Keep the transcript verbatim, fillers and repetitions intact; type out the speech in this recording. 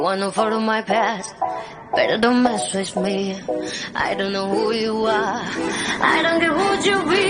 Wanna follow my past, better don't mess with me. I don't know who you are, I don't care who you be.